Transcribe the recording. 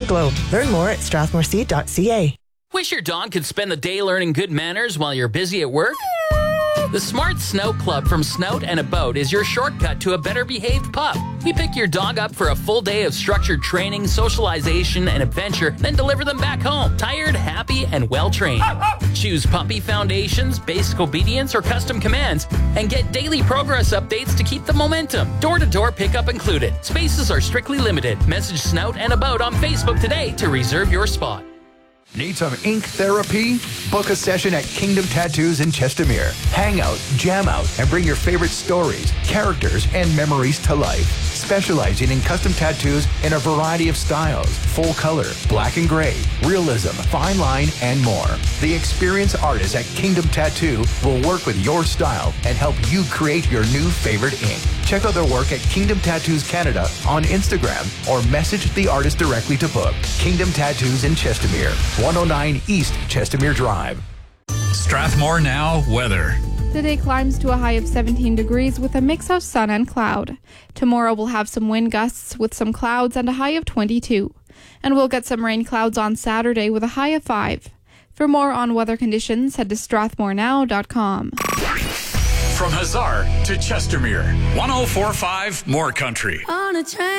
glow. Learn more at strathmoreseed.ca. Wish your dog could spend the day learning good manners while you're busy at work? The Smart Snout Club from Snout and About is your shortcut to a better behaved pup. We pick your dog up for a full day of structured training, socialization, and adventure, then deliver them back home, tired, happy, and well-trained. Choose puppy foundations, basic obedience, or custom commands, and get daily progress updates to keep the momentum. Door-to-door pickup included. Spaces are strictly limited. Message Snout and About on Facebook today to reserve your spot. Need some ink therapy? Book a session at Kingdom Tattoos in Chestermere. Hang out, jam out, and bring your favorite stories, characters, and memories to life. Specializing in custom tattoos in a variety of styles, full color, black and gray, realism, fine line, and more. The experienced artists at Kingdom Tattoo will work with your style and help you create your new favorite ink. Check out their work at Kingdom Tattoos Canada on Instagram or message the artist directly to book. Kingdom Tattoos in Chestermere, 109 East Chestermere Drive. Strathmore Now weather. The day climbs to a high of 17 degrees with a mix of sun and cloud. Tomorrow we'll have some wind gusts with some clouds and a high of 22. And we'll get some rain clouds on Saturday with a high of 5. For more on weather conditions, head to strathmorenow.com. From Hazard to Chestermere, 104.5 More Country. On a train.